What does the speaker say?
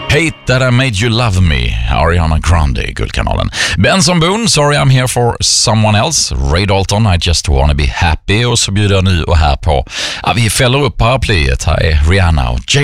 Hate That I Made You Love Me, Ariana Grande, Guldkanalen. Benson Boone, Sorry I'm Here For Someone Else, Ray Dalton, I Just Wanna Be Happy, och så bjuder jag nu och här på, vi fäller upp paraplyet, här är Rihanna och